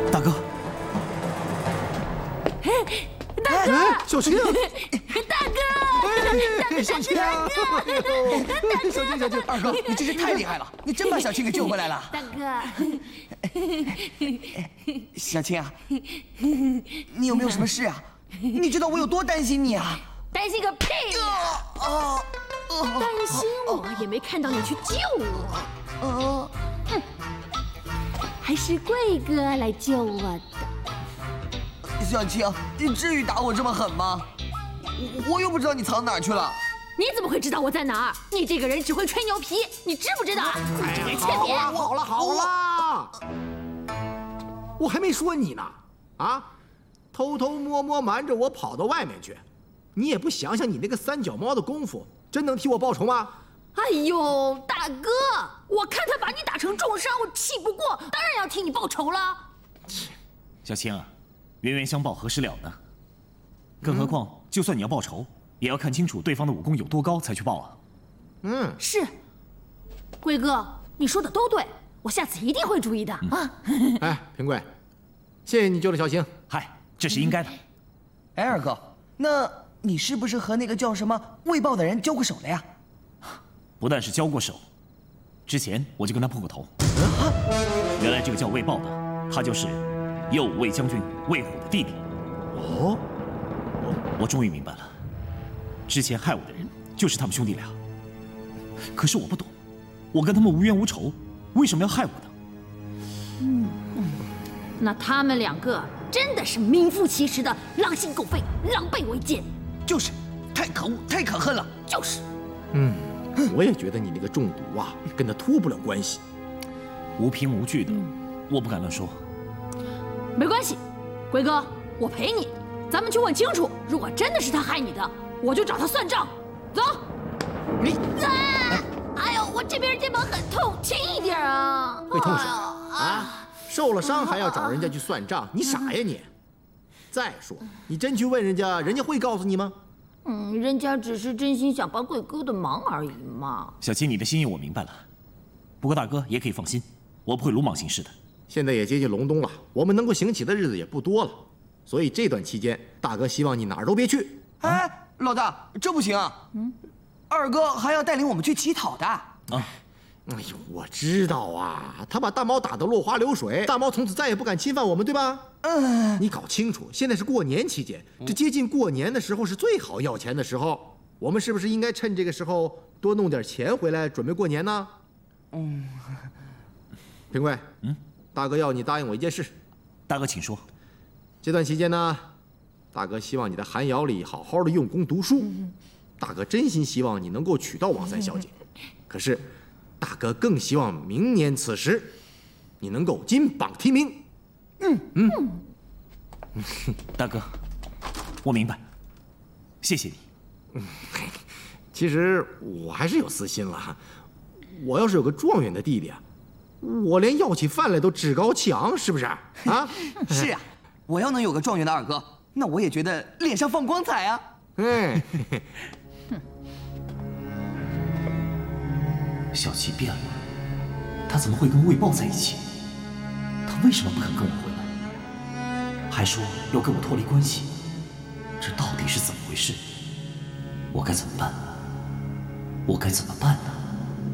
大哥， 大哥， 小青， 大哥， 小青，小青， 二哥，你真是太厉害了，你真把小青给救回来了。 大哥， 小青啊，你有没有什么事啊？你知道我有多担心你啊！ 担心个屁呀！担心我也没看到你去救我。还是贵哥来救我的。 小青，你至于打我这么狠吗？我又不知道你藏哪儿去了。 你怎么会知道我在哪儿？你这个人只会吹牛皮，你知不知道？你这个欠扁！ 好了，我还没说你呢，啊，偷偷摸摸瞒着我跑到外面去，你也不想想你那个三脚猫的功夫，真能替我报仇吗？ 哎呦，大哥，我看他把你打成重伤，我气不过，当然要替你报仇了。 小青啊，冤冤相报何时了呢？更何况，就算你要报仇，也要看清楚对方的武功有多高才去报啊。 是，贵哥，你说的都对，我下次一定会注意的啊。 哎，平贵，谢谢你救了小青。 嗨，这是应该的。 哎，二哥，那你是不是和那个叫什么魏豹的人交过手了呀？ 不但是交过手，之前我就跟他碰过头。原来这个叫魏豹的，他就是右武卫将军魏虎的弟弟。 哦， 我终于明白了，之前害我的人就是他们兄弟俩。可是我不懂，我跟他们无冤无仇，为什么要害我呢？ 那他们两个真的是名副其实的狼心狗肺、狼狈为奸。 就是，太可恶，太可恨了。 就是。 我也觉得你那个中毒啊，跟他脱不了关系。 无凭无据的，我不敢乱说。 没关系，贵哥，我陪你，咱们去问清楚。如果真的是他害你的，我就找他算账。走。 你， 哎呦，我这边肩膀很痛，轻一点啊！ 会痛什么啊？受了伤还要找人家去算账，你傻呀你！再说，你真去问人家，人家会告诉你吗？ 人家只是真心想帮贵哥的忙而已嘛。 小青，你的心意我明白了，不过大哥也可以放心，我不会鲁莽行事的。 现在也接近隆冬了，我们能够行乞的日子也不多了，所以这段期间，大哥希望你哪儿都别去。 哎，老大，这不行啊！二哥还要带领我们去乞讨的。 哎呦，我知道啊，他把大猫打得落花流水，大猫从此再也不敢侵犯我们，对吧？你搞清楚，现在是过年期间，这接近过年的时候是最好要钱的时候，我们是不是应该趁这个时候多弄点钱回来，准备过年呢？平贵，大哥要你答应我一件事。 大哥，请说。 这段期间呢，大哥希望你在寒窑里好好的用功读书，大哥真心希望你能够娶到王三小姐，可是。大哥更希望明年此时，你能够金榜题名。 大哥，我明白，谢谢你。 其实我还是有私心了，我要是有个状元的弟弟啊，我连要起饭来都趾高气昂，是不是啊？ 是啊，我要能有个状元的二哥，那我也觉得脸上放光彩啊。 小七变了，他怎么会跟魏豹在一起？他为什么不肯跟我回来？还说要跟我脱离关系，这到底是怎么回事？我该怎么办？我该怎么办呢？